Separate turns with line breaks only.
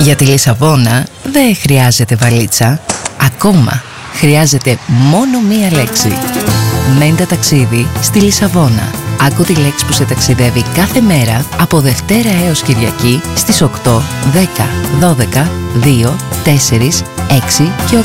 Για τη Λισαβόνα δεν χρειάζεται βαλίτσα. Ακόμα χρειάζεται μόνο μία λέξη. Μέντα ταξίδι στη Λισαβόνα. Άκου τη λέξη που σε ταξιδεύει κάθε μέρα από Δευτέρα έως Κυριακή στις 8, 10, 12, 2, 4, 6 και 8.